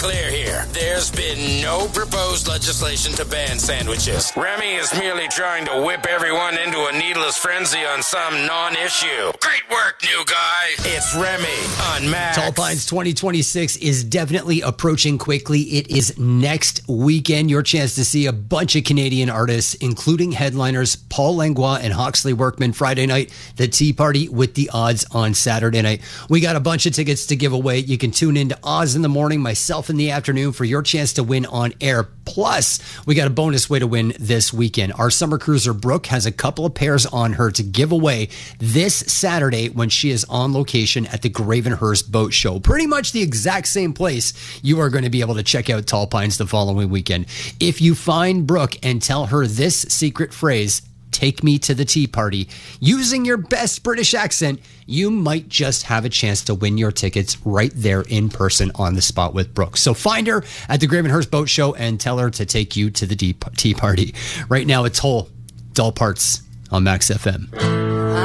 Clear here. There's been no proposed legislation to ban sandwiches. Remy is merely trying to whip everyone into a needless frenzy on some non-issue. Great work, new guy. It's Remy on Max. Tall Pines 2026 is definitely approaching quickly. It is next weekend. Your chance to see a bunch of Canadian artists, including headliners Paul Langlois and Hawksley Workman Friday night, the Tea Party with the Odds on Saturday night. We got a bunch of tickets to give away. You can tune in to Oz in the morning, myself in the afternoon for your chance to win on air. Plus, we got a bonus way to win this weekend. Our summer cruiser Brooke has a couple of pairs on her to give away this Saturday when she is on location at the Gravenhurst Boat Show. Pretty much the exact same place you are going to be able to check out Tall Pines the following weekend. If you find Brooke and tell her this secret phrase, "Take me to the tea party," using your best British accent, you might just have a chance to win your tickets right there in person on the spot with Brooke. So find her at the Gravenhurst Boat Show and tell her to take you to the tea party. Right now, it's Whole Dull Parts on Max FM.